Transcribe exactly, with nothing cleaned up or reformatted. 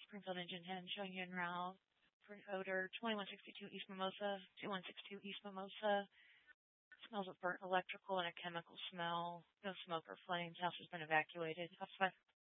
Springfield Engine ten showing you en route for an odor. twenty-one sixty-two East Mimosa, twenty-one sixty-two East Mimosa. Smells of burnt electrical and a chemical smell. No smoke or flames. House has been evacuated. House